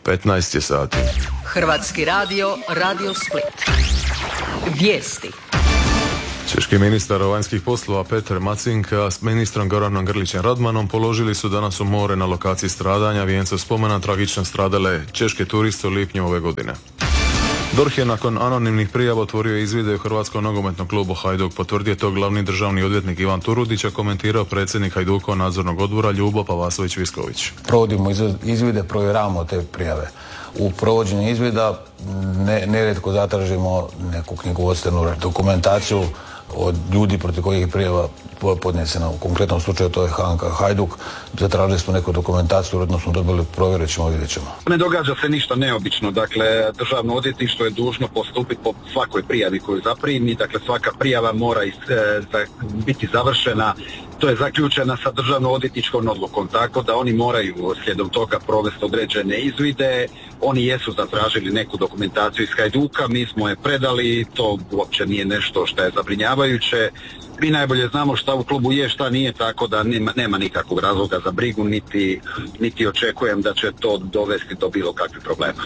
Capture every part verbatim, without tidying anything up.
petnaest je sati. Hrvatski radio, Radio Split. Vijesti. Češki ministar vanjskih poslova Petar Macinka s ministrom Goranom Grlićem Radmanom položili su danas u more na lokaciji stradanja vijenac spomena tragično stradale češke turiste u lipnju ove godine. D O R H je nakon anonimnih prijava otvorio izvide u Hrvatskom nogometnom klubu Hajduk. Potvrdio to glavni državni odvjetnik Ivan Turudić, a komentirao predsjednik Hajdukova nadzornog odbora Ljubo Pavasović-Visković. Provodimo izvide, provjeravamo te prijave. U provođenju izvida ne, nerijetko zatražimo neku knjigovodstvenu dokumentaciju od ljudi protiv kojih je prijava podnesena. U konkretnom slučaju to je H N K Hajduk. Zatražili smo neku dokumentaciju, uredno smo dobili, provjerit ćemo, vidjet ćemo. Ne događa se ništa neobično. Dakle, državno odvjetništvo je dužno postupiti po svakoj prijavi koju zaprimi. Dakle, svaka prijava mora is, e, za, biti završena. To je zaključena sa državno odvjetničkom odlukom, tako da oni moraju slijedom toga provesti određene izvide. Oni jesu zatražili neku dokumentaciju iz Hajduka, mi smo je predali, to uopće nije nešto što je zabrinjavajuće. Mi najbolje znamo šta u klubu je, šta nije, tako da nema, nema nikakvog razloga za brigu, niti, niti očekujem da će to dovesti do bilo kakvih problema.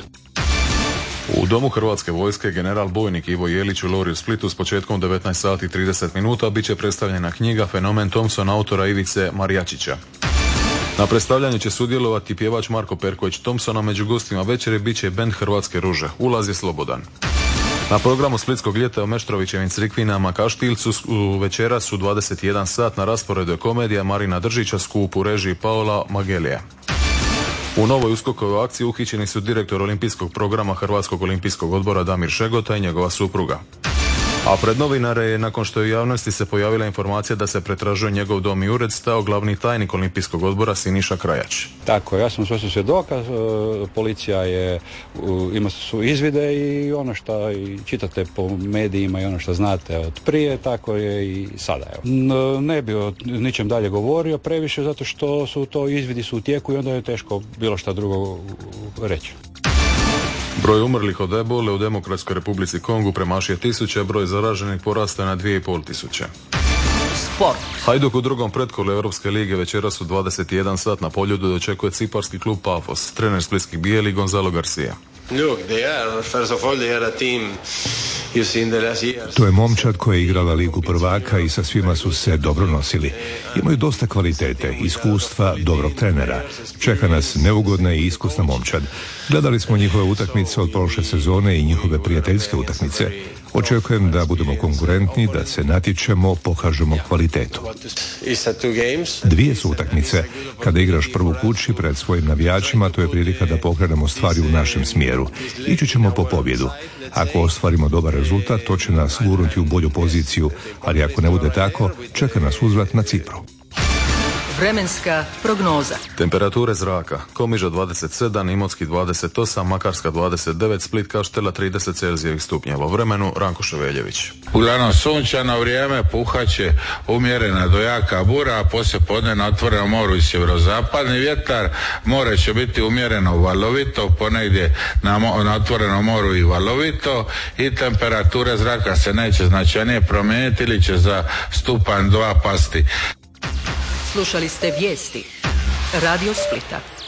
U Domu Hrvatske vojske general bojnik Ivo Jelić u Lori u Splitu s početkom devetnaest sati i trideset minuta bit će predstavljena knjiga Fenomen Thompson autora Ivice Marijačića. Na predstavljanju će sudjelovati pjevač Marko Perković Thompsona, među gostima večeri bit će bend Hrvatske ruže. Ulaz je slobodan. Na programu Splitskog ljeta u Meštrovićevim crikvinama Kaštilcu u večeras u dvadeset jedan sat na rasporedu je komedija Marina Držića Skup u režiji Paola Magelija. U novoj uskokovoj akciji uhićeni su direktor olimpijskog programa Hrvatskog olimpijskog odbora Damir Šegota i njegova supruga. A pred novinare je, nakon što je u javnosti se pojavila informacija da se pretražuje njegov dom i ured, stao glavni tajnik olimpijskog odbora Siniša Krajač. Tako, ja sam sve svjedoka, policija je, ima su izvide i ono što i čitate po medijima i ono što znate od prije, tako je i sada. Evo. Ne bi o ničem dalje govorio previše, zato što su to izvidi su u tijeku i onda je teško bilo šta drugo reći. Broj umrlih od ebole u Demokratskoj Republici Kongu premašio tisuće, broj zaraženih porastao na dvije i pol tisuće. Sport. Hajduk u drugom pretkolu Europske lige večeras u dvadeset jedan sat na Poljudu dočekuje ciparski klub Pafos. Trener splitskih bijeli Gonzalo Garcia. To je momčad koja je igrala ligu prvaka i sa svima su se dobro nosili. Imaju dosta kvalitete, iskustva, dobrog trenera. Čeka nas neugodna i iskusna momčad. Gledali smo njihove utakmice od prošle sezone i njihove prijateljske utakmice. Očekujem da budemo konkurentni, da se natječemo, pokažemo kvalitetu. Dvije su utakmice. Kada igraš prvu kući pred svojim navijačima, to je prilika da pokrenemo stvari u našem smjeru. Ići ćemo po pobjedu. Ako ostvarimo dobar rezultat, to će nas gurnuti u bolju poziciju, ali ako ne bude tako, čeka nas uzvrat na Cipru. Vremenska prognoza. Temperature zraka: Komiža dvadeset sedam, Imotski dvadeset osam, Makarska dvadeset devet, Split Kaštela trideset celzijevih stupnjeva. Vremenu Ranko Ševeljević. Uglavnom sunčano vrijeme, puhaće umjerena do jaka bura, a poslije podne na otvorenom moru i sjeverozapadni vjetar. More će biti umjereno valovito, ponegdje na, mo- na otvorenom moru i valovito, i temperature zraka se neće značajnije promijeniti ili će za stupanj dva pasti. Slušali ste vijesti Radio Splita.